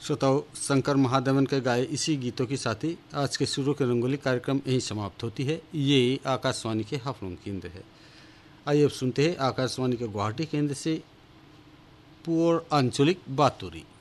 श्रोताओं, शंकर महादेवन के गाए इसी गीतों के साथ ही आज के शुरू के रंगोली कार्यक्रम यही समाप्त होती है। ये आकाशवाणी के हाफलों केंद्र है। आइए अब सुनते हैं आकाशवाणी के गुवाहाटी केंद्र से पूर्ण आंचलिक बातोरी।